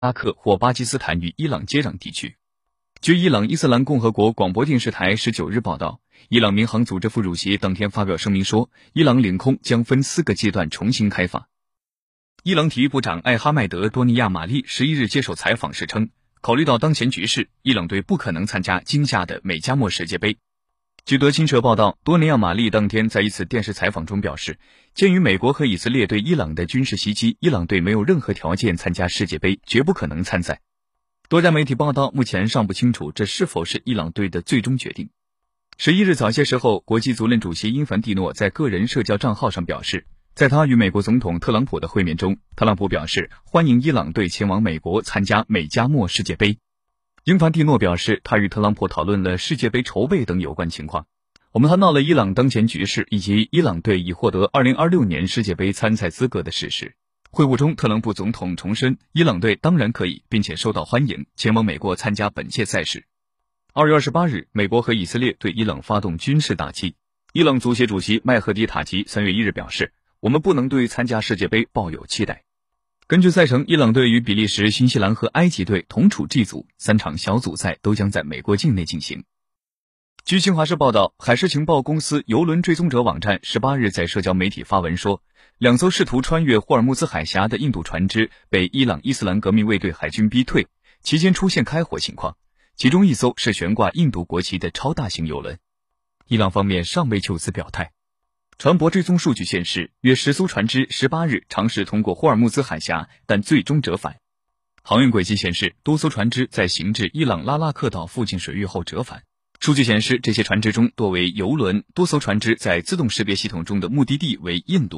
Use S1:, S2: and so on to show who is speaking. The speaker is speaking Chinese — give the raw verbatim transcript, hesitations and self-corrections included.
S1: 拉克或巴基斯坦与伊朗接壤地区。据伊朗伊斯兰共和国广播电视台十九日报道，伊朗民航组织副主席当天发表声明说，伊朗领空将分四个阶段重新开放。伊朗体育部长艾哈迈德·多尼亚马利十一日接受采访时称，考虑到当前局势，伊朗队不可能参加今夏的美加墨世界杯。据德新社报道，多尼亚马利当天在一次电视采访中表示，鉴于美国和以色列对伊朗的军事袭击，伊朗队没有任何条件参加世界杯，绝不可能参赛。多家媒体报道，目前尚不清楚这是否是伊朗队的最终决定。十一日早些时候，国际足联主席英凡蒂诺在个人社交账号上表示，在他与美国总统特朗普的会面中，特朗普表示欢迎伊朗队前往美国参加美加墨世界杯。英凡蒂诺表示，他与特朗普讨论了世界杯筹备等有关情况。我们谈到了伊朗当前局势以及伊朗队已获得二零二六年世界杯参赛资格的事实。会晤中，特朗普总统重申，伊朗队当然可以并且受到欢迎前往美国参加本届赛事。二月二十八日，美国和以色列对伊朗发动军事打击。伊朗足协主席麦赫迪塔吉三月一日表示，我们不能对参加世界杯抱有期待。根据赛程，伊朗队与比利时、新西兰和埃及队同处 G 组，三场小组赛都将在美国境内进行。据新华社报道，海事情报公司邮轮追踪者网站十八日在社交媒体发文说，两艘试图穿越霍尔木兹海峡的印度船只被伊朗伊斯兰革命卫队海军逼退，期间出现开火情况，其中一艘是悬挂印度国旗的超大型邮轮。伊朗方面尚未就此表态。船舶追踪数据显示，约十艘船只十八日尝试通过霍尔木兹海峡，但最终折返。航运轨迹显示，多艘船只在行至伊朗拉拉克岛附近水域后折返。数据显示，这些船只中多为油轮，多艘船只在自动识别系统中的目的地为印度。